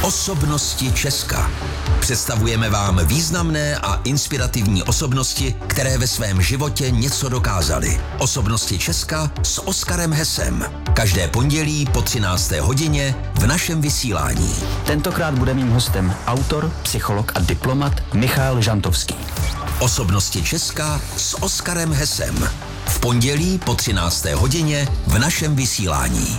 Osobnosti Česka. Představujeme vám významné a inspirativní osobnosti, které ve svém životě něco dokázaly. Osobnosti Česka s Oskarem Hesem. Každé pondělí po 13. hodině v našem vysílání. Tentokrát bude mým hostem autor, psycholog a diplomat Michal Žantovský. Osobnosti Česka s Oskarem Hesem. V pondělí po 13. hodině v našem vysílání.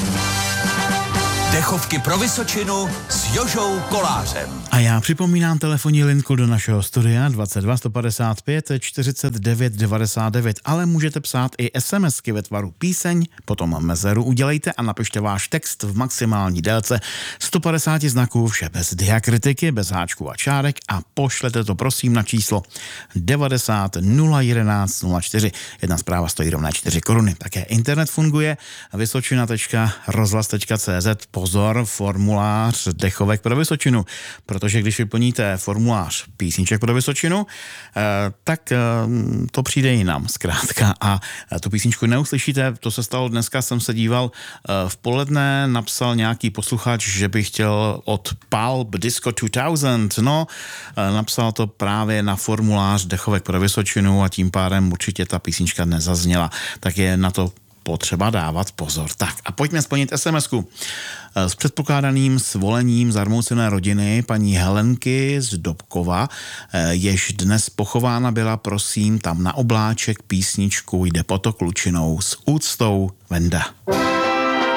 Dechovky pro Vysočinu s Jožou Kolářem. A já připomínám telefonní linku do našeho studia 22 155 49 99, ale můžete psát i SMSky ve tvaru píseň, potom mezeru udělejte a napište váš text v maximální délce 150 znaků, vše bez diakritiky, bez háčků a čárek a pošlete to prosím na číslo 90 011 04. Jedna zpráva stojí rovné 4 koruny. Také internet funguje vysočina.rozhlas.cz. Pozor, formulář dechovek pro Vysočinu, protože když vyplníte formulář písniček pro Vysočinu, tak to přijde jinam zkrátka a tu písničku neuslyšíte. To se stalo dneska, jsem se díval v poledne, napsal nějaký posluchač, že by chtěl od Pulp Disco 2000, napsal to právě na formulář dechovek pro Vysočinu a tím pádem určitě ta písnička nezazněla, tak je na to potřeba dávat pozor. Tak a pojďme splnit SMS-ku. S předpokládaným svolením zarmoucené rodiny paní Helenky z Dobkova, jež dnes pochována byla, prosím tam na obláček písničku Jde potok Lučinou s úctou Venda.